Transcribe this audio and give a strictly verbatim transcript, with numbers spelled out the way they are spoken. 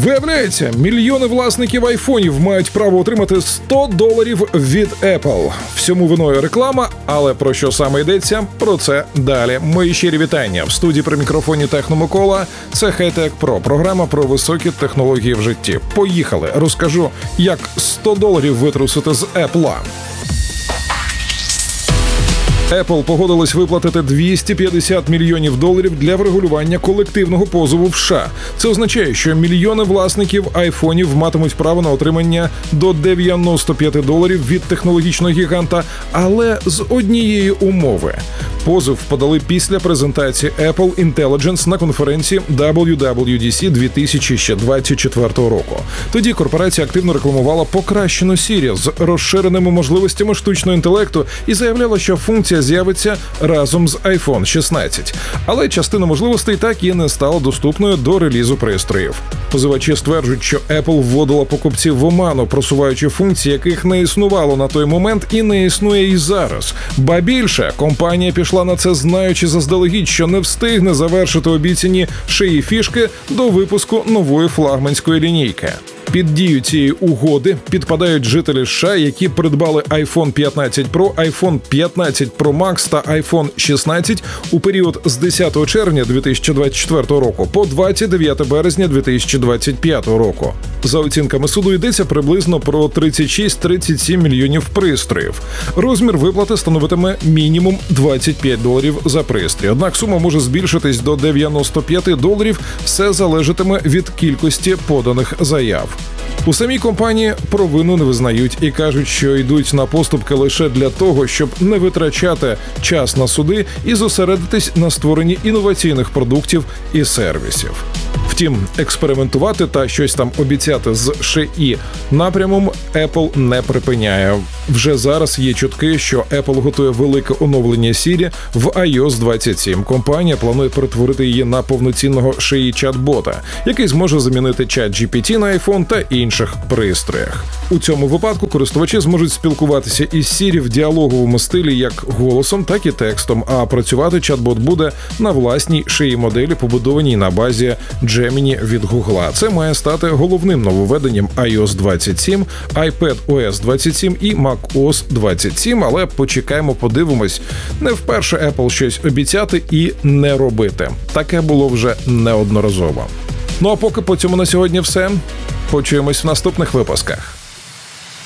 Виявляється, мільйони власників айфонів мають право отримати сто доларів від Apple. Всьому виною реклама, але про що саме йдеться, про це далі. Мої щирі вітання. В студії при мікрофоні Техно Микола. Це High-Tech Pro, програма про високі технології в житті. Поїхали, розкажу, як сто доларів витрусити з Apple. Apple погодилась виплатити двісті п'ятдесят мільйонів доларів для врегулювання колективного позову в США. Це означає, що мільйони власників айфонів матимуть право на отримання до дев'яносто п'ять доларів від технологічного гіганта, але з однієї умови. Позов подали після презентації Apple Intelligence на конференції дабл ю дабл ю ді сі дві тисячі двадцять четвертого року. Тоді корпорація активно рекламувала покращену Siri з розширеними можливостями штучного інтелекту і заявляла, що функція з'явиться разом з айфон шістнадцять. Але частина можливостей так і не стала доступною до релізу пристроїв. Позивачі стверджують, що Apple вводила покупців в оману, просуваючи функції, яких не існувало на той момент і не існує і зараз. Ба більше, компанія пішла на це, знаючи заздалегідь, що не встигне завершити обіцяні шиї фішки до випуску нової флагманської лінійки. Під дію цієї угоди підпадають жителі США, які придбали айфон п'ятнадцять Pro, айфон п'ятнадцять Pro Max та айфон шістнадцять у період з десятого червня дві тисячі двадцять четвертого року по двадцять дев'яте березня дві тисячі двадцять п'ятого року. За оцінками суду йдеться приблизно про тридцять шість - тридцять сім мільйонів пристроїв. Розмір виплати становитиме мінімум двадцять п'ять доларів за пристрій. Однак сума може збільшитись до дев'яносто п'ять доларів, все залежатиме від кількості поданих заяв. У самій компанії провину не визнають і кажуть, що йдуть на поступки лише для того, щоб не витрачати час на суди і зосередитись на створенні інноваційних продуктів і сервісів. Втім, експериментувати та щось там обіцяти з шиї напрямом Apple не припиняє. Вже зараз є чутки, що Apple готує велике оновлення Siri в ай о ес двадцять сім. Компанія планує перетворити її на повноцінного шиї чат-бота, який зможе замінити чат джі пі ті на iPhone та інших пристроях. У цьому випадку користувачі зможуть спілкуватися із Siri в діалоговому стилі як голосом, так і текстом, а працювати чат-бот буде на власній шиї моделі, побудованій на базі Gemini від Google. Це має стати головним нововведенням ай о ес двадцять сім, iPadOS двадцять сім і macOS двадцять сім, але почекаємо, подивимось. Не вперше Apple щось обіцяти і не робити. Таке було вже неодноразово. Ну а поки по цьому на сьогодні все. Почуємось в наступних випусках.